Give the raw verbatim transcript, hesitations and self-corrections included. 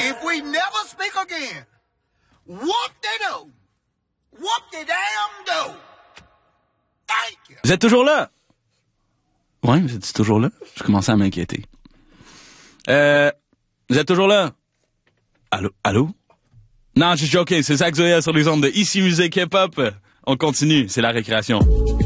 If we never speak again, whoop they do. Whoop the damn do. Thank you. Vous êtes toujours là? Oui, vous êtes toujours là? Je commençais à m'inquiéter. Euh, vous êtes toujours là? Allô? Allô? Non, je suis joké. C'est Zach Zoya sur les ondes de Ici Musique Hip Hop. On continue. C'est la récréation.